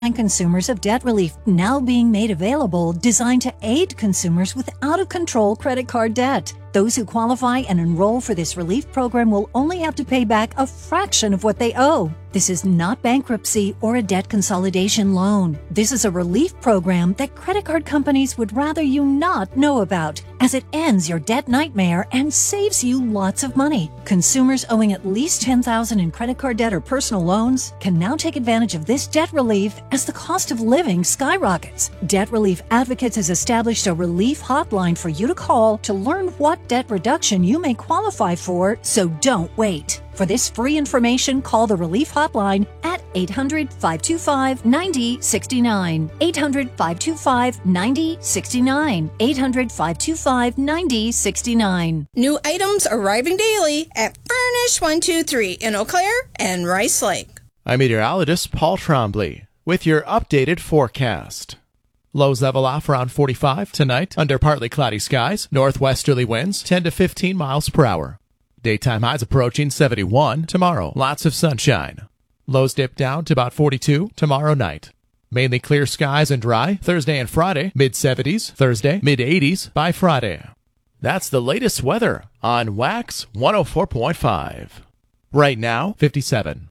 consumers of debt relief now being made available, designed to aid consumers with out-of-control credit card debt. Those who qualify and enroll for this relief program will only have to pay back a fraction of what they owe. This is not bankruptcy or a debt consolidation loan. This is a relief program that credit card companies would rather you not know about, as it ends your debt nightmare and saves you lots of money. Consumers owing at least $10,000 in credit card debt or personal loans can now take advantage of this debt relief as the cost of living skyrockets. Debt Relief Advocates has established a relief hotline for you to call to learn what debt reduction you may qualify for, so don't wait. For this free information, call the Relief Hotline at 800-525-9069. 800-525-9069. 800-525-9069. New items arriving daily at Furnish 123 in Eau Claire and Rice Lake. I'm meteorologist Paul Trombley with your updated forecast. Lows level off around 45 tonight under partly cloudy skies. Northwesterly winds 10 to 15 miles per hour. Daytime highs approaching 71 tomorrow. Lots of sunshine. Lows dip down to about 42 tomorrow night. Mainly clear skies and dry Thursday and Friday. Mid-70s Thursday, mid-80s by Friday. That's the latest weather on Wax 104.5. Right now, 57.